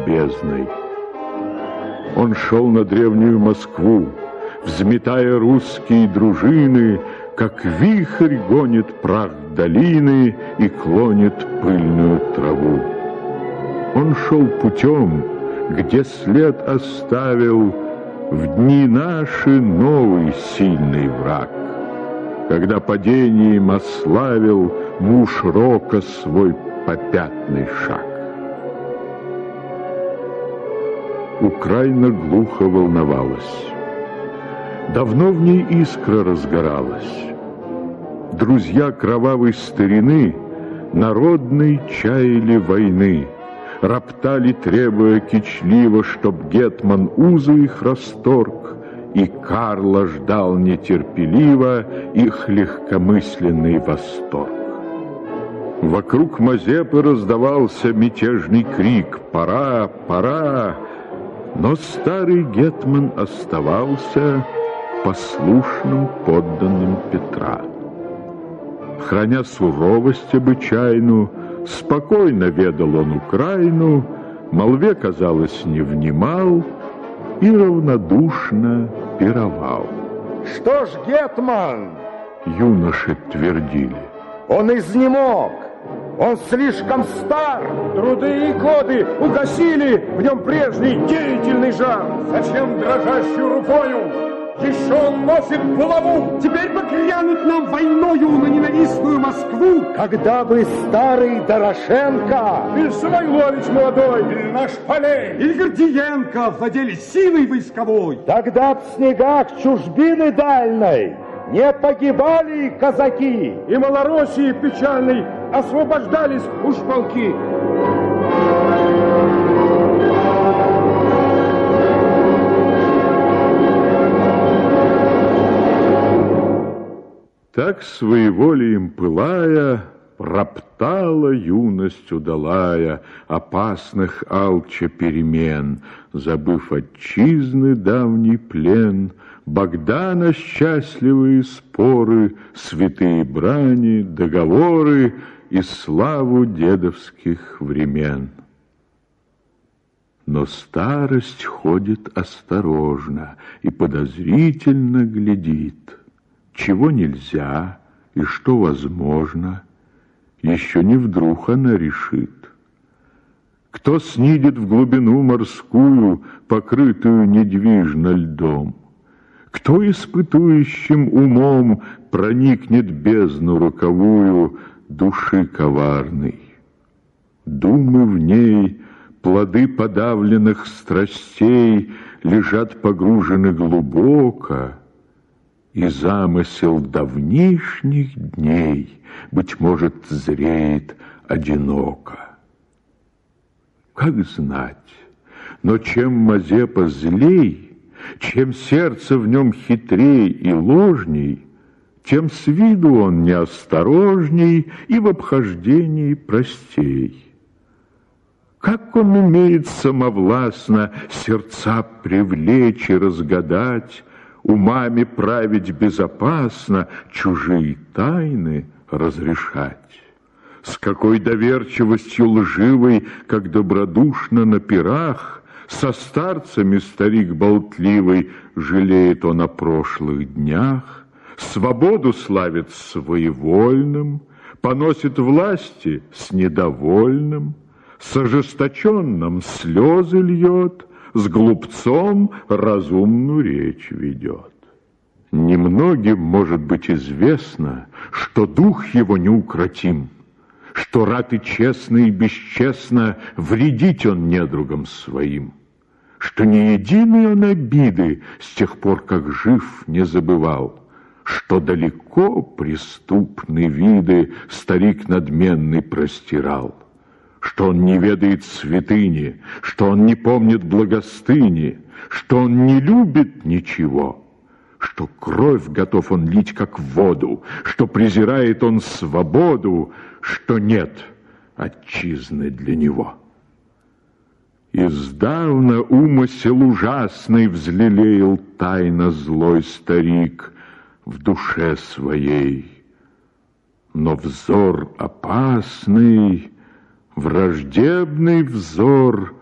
бездной. Он шел на древнюю Москву, взметая русские дружины, как вихрь гонит прах долины и клонит пыльную траву. Он шел путем, где след оставил в дни наши новый сильный враг, когда падением ославил муж рока свой попятный шаг. Украина глухо волновалась. Давно в ней искра разгоралась. Друзья кровавой старины народной чаяли войны, роптали, требуя кичливо, чтоб гетман узы их расторг, и Карла ждал нетерпеливо их легкомысленный восторг. Вокруг Мазепы раздавался мятежный крик: «Пора, пора!» Но старый гетман оставался послушным подданным Петра. Храня суровость обычайну, спокойно ведал он Украину, молве, казалось, не внимал и равнодушно пировал. Что ж, гетман? Юноши твердили. Он изнемог, он слишком стар. Труды и годы угасили в нем прежний деятельный жар. Зачем дрожащую рукою? Еще он носит булаву. Теперь бы глянуть нам войною на ненавистную Москву. Когда бы старый Дорошенко, или Самойлович молодой, или наш Полей, или Гордиенко владели силой войсковой, тогда в снегах чужбины дальней не погибали казаки, и Малороссии печальной освобождались уж полки. Так своеволием пылая, роптала юность удалая опасных алча перемен, забыв отчизны давний плен, Богдана счастливые споры, святые брани, договоры и славу дедовских времен. Но старость ходит осторожно и подозрительно глядит. Чего нельзя и что возможно, еще не вдруг она решит. Кто снидет в глубину морскую, покрытую недвижно льдом? Кто испытующим умом проникнет бездну роковую души коварной? Думы в ней, плоды подавленных страстей, лежат погружены глубоко, и замысел давнишних дней, быть может, зреет одиноко. Как знать, но чем Мазепа злей, чем сердце в нем хитрей и ложней, тем с виду он неосторожней и в обхождении простей. Как он умеет самовластно сердца привлечь и разгадать, умами править безопасно, чужие тайны разрешать. С какой доверчивостью лживой, как добродушно на пирах, со старцами старик болтливый жалеет он о прошлых днях, свободу славит своевольным, поносит власти с недовольным, с ожесточенным слезы льет, с глупцом разумную речь ведет. Немногим может быть известно, что дух его неукротим, что рад и честно, и бесчестно вредить он недругам своим, что ни единой он обиды с тех пор, как жив, не забывал, что далеко преступные виды старик надменный простирал, что он не ведает святыни, что он не помнит благостыни, что он не любит ничего, что кровь готов он лить, как воду, что презирает он свободу, что нет отчизны для него. Издавна умысел ужасный взлелеял тайно злой старик в душе своей, но взор опасный, враждебный взор